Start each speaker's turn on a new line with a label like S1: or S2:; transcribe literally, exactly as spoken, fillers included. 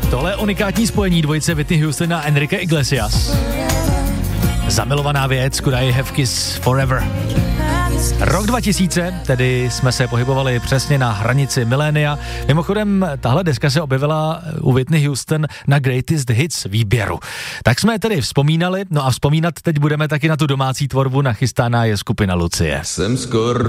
S1: Tohle je unikátní spojení dvojice Whitney Houston a Enrique Iglesias. Zamilovaná věc, Could I Have Kiss Forever. Rok dva tisíce, tedy jsme se pohybovali přesně na hranici milénia. Mimochodem, tahle deska se objevila u Whitney Houston na Greatest Hits výběru. Tak jsme tedy vzpomínali, no a vzpomínat teď budeme taky na tu domácí tvorbu, nachystaná je skupina Lucie.
S2: Jsem skoro